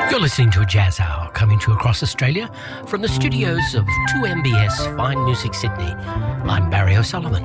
You're listening to a Jazz Hour coming to you across Australia from the studios of 2MBS Fine Music Sydney. I'm Barry O'Sullivan.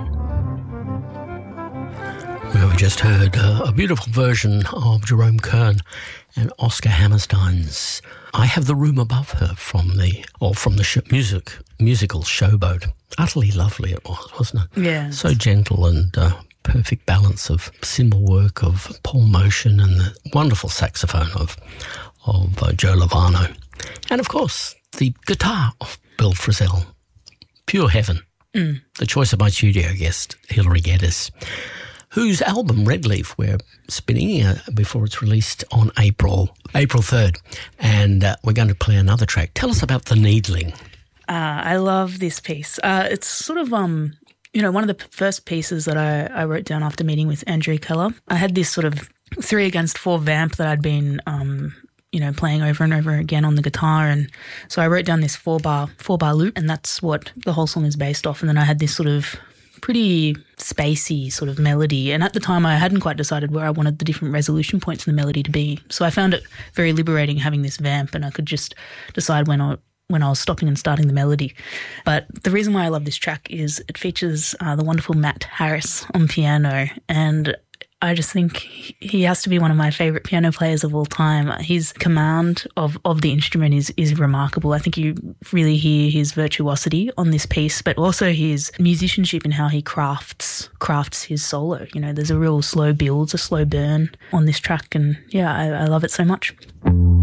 Well, we just heard a beautiful version of Jerome Kern and Oscar Hammerstein's I Have the Room Above Her from the musical Showboat. Utterly lovely it was, wasn't it? Yeah. So gentle and perfect balance of cymbal work of Paul Motion and the wonderful saxophone of Joe Lovano. And, of course, the guitar of Bill Frisell. Pure heaven. The choice of my studio guest, Hilary Geddes, whose album Red Leaf we're spinning before it's released on April 3rd. And we're going to play another track. Tell us about The Needling. I love this piece. It's sort of, one of the first pieces that I wrote down after meeting with Andrew Keller. I had this sort of 3-against-4 vamp that I'd been playing over and over again on the guitar. And so I wrote down this 4-bar loop, and that's what the whole song is based off. And then I had this sort of pretty spacey sort of melody. And at the time I hadn't quite decided where I wanted the different resolution points in the melody to be. So I found it very liberating having this vamp, and I could just decide when I was stopping and starting the melody. But the reason why I love this track is it features the wonderful Matt Harris on piano, and I just think he has to be one of my favourite piano players of all time. His command of the instrument is remarkable. I think you really hear his virtuosity on this piece, but also his musicianship in how he crafts his solo. There's a real slow build, a slow burn on this track, and yeah, I love it so much.